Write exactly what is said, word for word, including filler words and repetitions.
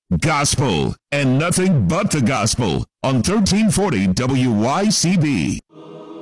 Gospel and nothing but the gospel on thirteen forty W Y C B.